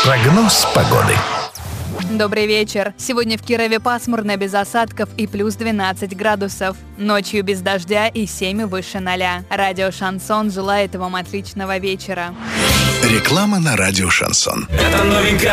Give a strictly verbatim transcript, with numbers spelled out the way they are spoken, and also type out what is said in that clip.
Прогноз погоды. Добрый вечер. Сегодня в Кирове пасмурно, без осадков и плюс двенадцать градусов. Ночью без дождя и семь выше ноля. Радио «Шансон» желает вам отличного вечера. Реклама на радио «Шансон». Это новинка